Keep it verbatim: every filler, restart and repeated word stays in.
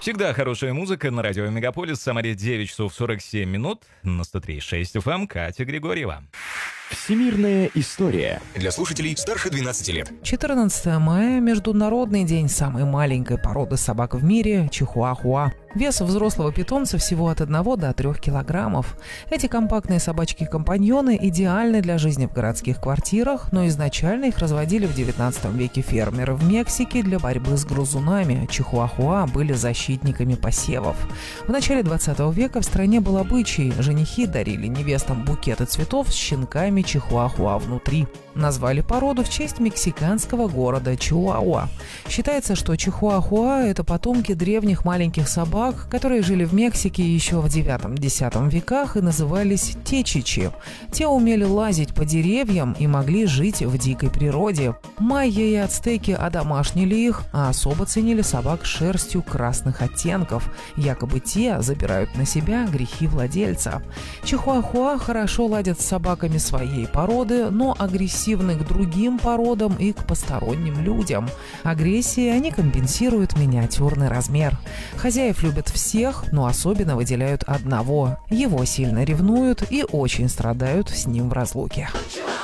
Всегда хорошая музыка на радио Мегаполис. Самаре девять часов сорок семь минут. На сто три и шесть эф эм. Катя Григорьева. Всемирная история. Для слушателей старше двенадцати лет. четырнадцатое мая – Международный день самой маленькой породы собак в мире – чихуахуа. Вес взрослого питомца всего от одного до трёх килограммов. Эти компактные собачки-компаньоны идеальны для жизни в городских квартирах, но изначально их разводили в девятнадцатом веке фермеры в Мексике для борьбы с грызунами. Чихуахуа были защитниками посевов. В начале двадцатого века в стране был обычай – женихи дарили невестам букеты цветов с щенками чихуахуа внутри. Назвали породу в честь мексиканского города Чиуауа. Считается, что чихуахуа – это потомки древних маленьких собак, которые жили в Мексике еще в девятом-десятом веках и назывались течичи. Те умели лазить по деревьям и могли жить в дикой природе. Майя и ацтеки одомашнили их, а особо ценили собак с шерстью красных оттенков. Якобы те забирают на себя грехи владельца. Чихуахуа хорошо ладят с собаками своей породы, но агрессивны к другим породам и к посторонним людям. Агрессией они компенсируют миниатюрный размер. Хозяев любят всех, но особенно выделяют одного. Его сильно ревнуют и очень страдают с ним в разлуке.